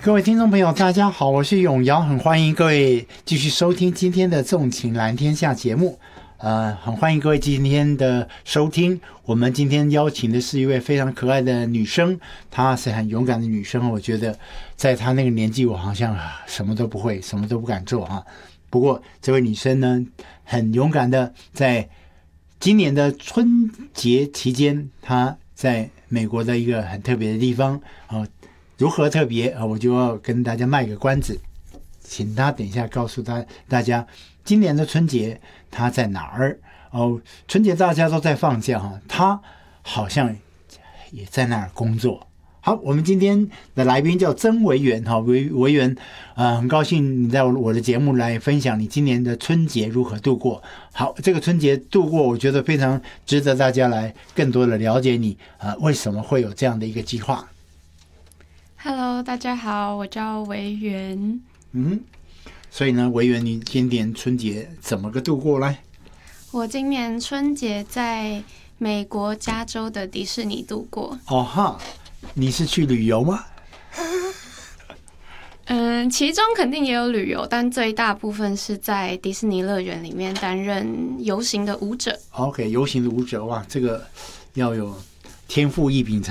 各位听众朋友大家好，我是永尧，很欢迎各位继续收听今天的纵情蓝天下节目。很欢迎各位今天的收听。我们今天邀请的是一位非常可爱的女生，她是很勇敢的女生。我觉得在她那个年纪，我好像什么都不会，什么都不敢做啊。不过这位女生呢，很勇敢的，在今年的春节期间，她在美国的一个很特别的地方如何特别我就要跟大家卖个关子，请她等一下告诉大家今年的春节她在哪儿春节大家都在放假她好像也在那儿工作。好，我们今天的来宾叫曾维元维元很高兴你在我的节目来分享你今年的春节如何度过。好，这个春节度过我觉得非常值得大家来更多的了解你为什么会有这样的一个计划。 Hello， 大家好，我叫维元。 所以呢，维元，你今年春节怎么个度过来？ 我今年春节在美国加州的迪士尼度过。 你是去旅游吗？ 其中肯定也有旅游，但最大部分是在迪士尼乐园里面担任游行的舞者。 OK， 游行的舞者，哇，这个要有天赋异禀